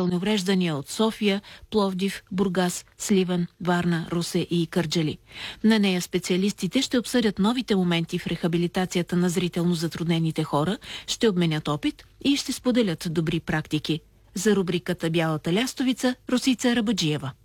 зрителни увреждания от София, Пловдив, Бургас, Сливен, Варна, Русе и Кърджали. На нея специалистите ще обсъдят новите моменти в рехабилитацията на зрително затруднените хора, ще обменят опит и ще споделят добри практики. За рубриката «Бялата лястовица» Росица Рабаджиева.